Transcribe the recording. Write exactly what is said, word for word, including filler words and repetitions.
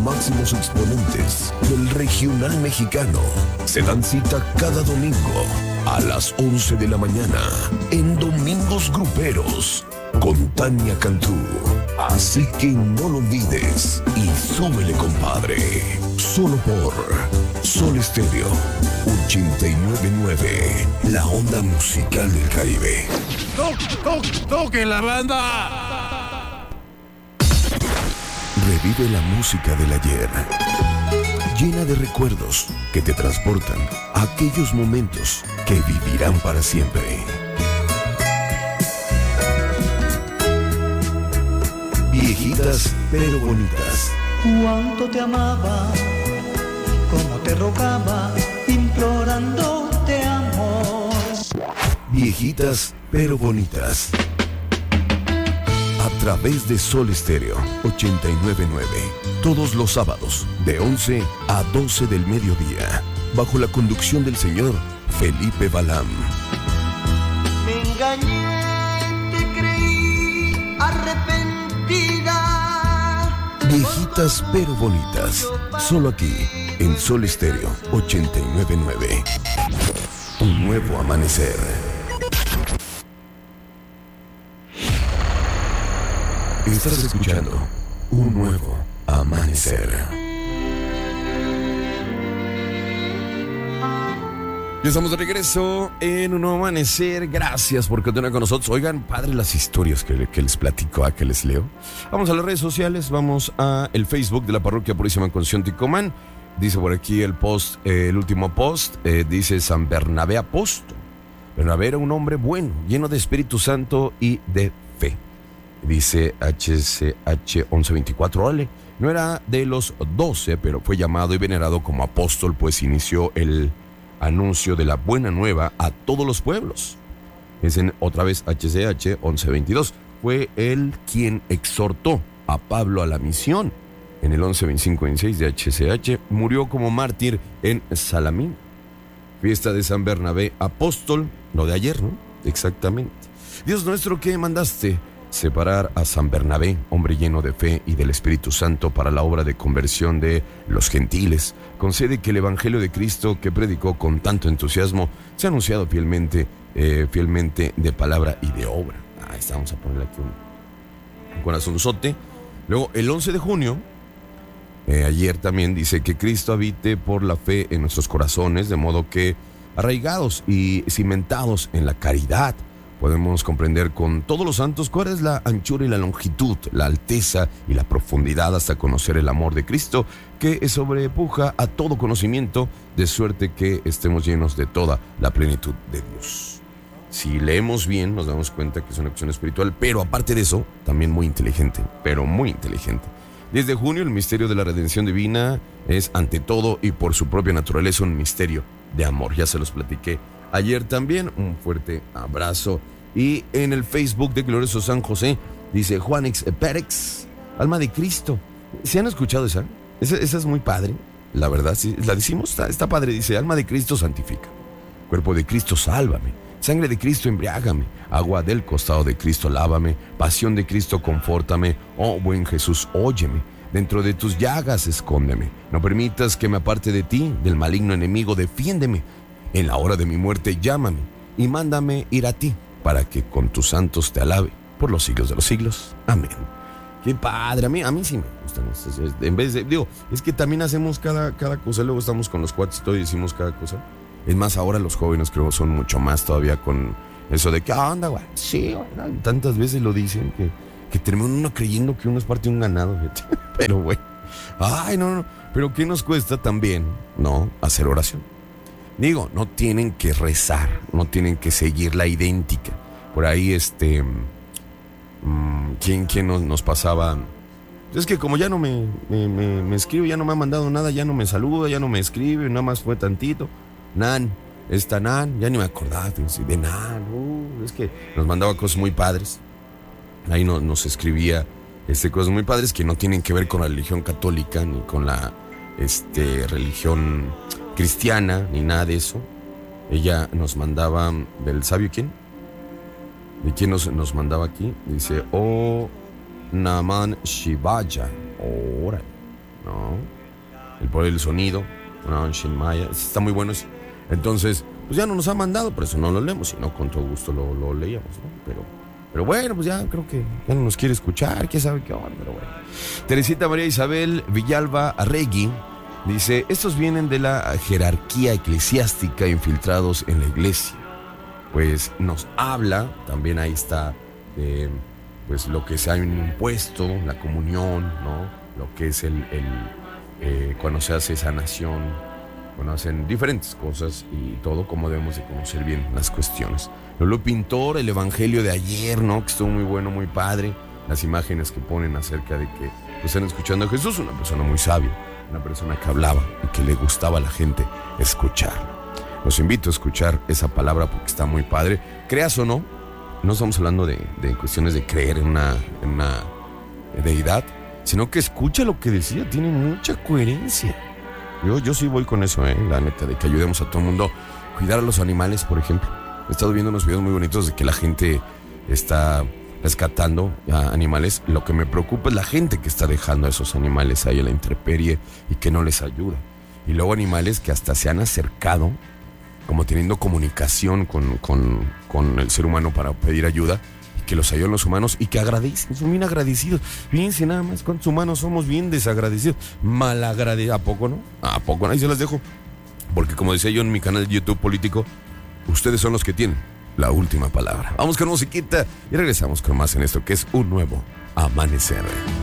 máximos exponentes del regional mexicano se dan cita cada domingo a las once de la mañana en Domingos Gruperos con Tania Cantú. Así que no lo olvides y súbele, compadre. Solo por Sol Estéreo ochenta y nueve punto nueve, la onda musical del Caribe. ¡Toque, toque, toque la banda! Revive la música del ayer, llena de recuerdos que te transportan a aquellos momentos que vivirán para siempre. Viejitas pero bonitas. Cuánto te amaba, cómo te rogaba, implorándote amor. Viejitas pero bonitas. A través de Sol Estéreo ochenta y nueve punto nueve. Todos los sábados de once a doce del mediodía. Bajo la conducción del señor Felipe Balam. Me engañé, te creí arrepentida. Viejitas pero bonitas. Solo aquí en Sol Estéreo ochenta y nueve punto nueve. Un nuevo amanecer. Estás escuchando Un Nuevo Amanecer. Ya estamos de regreso en Un Nuevo Amanecer. Gracias por continuar con nosotros. Oigan, padre, las historias que, que les platico, a que les leo. Vamos a las redes sociales, vamos a el Facebook de la Parroquia Purísima Concepción Ticomán. Dice por aquí el post, eh, el último post, eh, dice San Bernabé Apóstol. Bernabé era un hombre bueno, lleno de Espíritu Santo y de fe. Dice H C H once veinticuatro, órale, no era de los doce, pero fue llamado y venerado como apóstol, pues inició el anuncio de la buena nueva a todos los pueblos. Es en otra vez H C H once veintidós, fue él quien exhortó a Pablo a la misión. En el once veinticinco veintiséis de H C H murió como mártir en Salamín. Fiesta de San Bernabé Apóstol, no de ayer, ¿no? Exactamente. Dios nuestro, que mandaste separar a San Bernabé, hombre lleno de fe y del Espíritu Santo, para la obra de conversión de los gentiles, concede que el Evangelio de Cristo que predicó con tanto entusiasmo sea anunciado fielmente, eh, fielmente de palabra y de obra. Ahí está, vamos a ponerle aquí un, un corazonzote. Luego, el once de junio, eh, ayer también dice que Cristo habite por la fe en nuestros corazones, de modo que, arraigados y cimentados en la caridad, podemos comprender con todos los santos cuál es la anchura y la longitud, la alteza y la profundidad, hasta conocer el amor de Cristo, que sobrepuja a todo conocimiento, de suerte que estemos llenos de toda la plenitud de Dios. Si leemos bien, nos damos cuenta que es una acción espiritual, pero aparte de eso, también muy inteligente, pero muy inteligente. diez de junio, el misterio de la redención divina es, ante todo y por su propia naturaleza, un misterio de amor. Ya se los platiqué ayer también. Un fuerte abrazo. Y en el Facebook de Glorioso San José dice Juanex Pérex, alma de Cristo. ¿Se han escuchado esa? esa? Esa es muy padre, la verdad. Sí, la decimos, está, está padre. Dice, alma de Cristo santifica, cuerpo de Cristo sálvame, sangre de Cristo embriágame, agua del costado de Cristo lávame, pasión de Cristo confórtame, oh buen Jesús, óyeme, dentro de tus llagas escóndeme, no permitas que me aparte de ti, del maligno enemigo defiéndeme, en la hora de mi muerte llámame y mándame ir a ti, para que con tus santos te alabe por los siglos de los siglos. Amén. Qué padre, a mí, a mí sí me gustan. En vez de, digo, es que también hacemos cada, cada cosa, luego estamos con los cuates y todo y decimos cada cosa. Es más, ahora los jóvenes creo son mucho más todavía con eso de que, ah, anda, güey, sí, güey, tantas veces lo dicen que, que termina uno creyendo que uno es parte de un ganado, pero güey, ay, no, no, pero ¿qué nos cuesta también, no, hacer oración? Digo, no tienen que rezar, no tienen que seguir la idéntica. Por ahí, este, mmm, ¿quién, quién nos, nos pasaba? Es que como ya no me, me, me, me escribe, ya no me ha mandado nada, ya no me saluda, ya no me escribe, nada más fue tantito. Nan, esta Nan, ya ni me acordaba de Nan, uh, es que nos mandaba cosas muy padres. Ahí no, nos escribía este, cosas muy padres que no tienen que ver con la religión católica, ni con la este, religión cristiana, ni nada de eso. Ella nos mandaba, ¿del sabio quién? ¿De quién nos, nos mandaba aquí? Dice, oh, Naman Shivaya. Órale, ¿no? El poder del sonido, ¿no? Shin Maya, está muy bueno ese. Entonces, pues ya no nos ha mandado, por eso no lo leemos, si no, con todo gusto lo, lo leíamos, ¿no? Pero, pero bueno, pues ya creo que ya no nos quiere escuchar, quién sabe qué onda, pero bueno. Teresita María Isabel Villalba Arregui dice, estos vienen de la jerarquía eclesiástica infiltrados en la iglesia. Pues nos habla, también ahí está, eh, pues lo que se ha impuesto, la comunión, ¿no? Lo que es el, el eh, cuando se hace sanación, cuando hacen diferentes cosas y todo, como debemos de conocer bien las cuestiones. Lolo Pintor, el evangelio de ayer, ¿no? Que estuvo muy bueno, muy padre. Las imágenes que ponen acerca de que pues, están escuchando a Jesús, una persona muy sabia, una persona que hablaba y que le gustaba a la gente escucharlo. Los invito a escuchar esa palabra porque está muy padre. Creas o no, no estamos hablando de, de cuestiones de creer en una, en una deidad, sino que escucha lo que decía, tiene mucha coherencia. Yo, yo sí voy con eso, eh, la neta, de que ayudemos a todo el mundo. Cuidar a los animales, por ejemplo. He estado viendo unos videos muy bonitos de que la gente está rescatando a animales. Lo que me preocupa es la gente que está dejando a esos animales ahí a la intemperie y que no les ayuda. Y luego animales que hasta se han acercado, como teniendo comunicación con, con, con el ser humano para pedir ayuda, y que los ayudan los humanos y que agradecen, son bien agradecidos. Fíjense nada más cuántos humanos somos bien desagradecidos, malagradecidos. ¿A poco no? ¿A poco no? Ahí se las dejo. Porque como decía yo en mi canal de YouTube político, ustedes son los que tienen la última palabra. Vamos con musiquita y regresamos con más en esto que es un nuevo amanecer.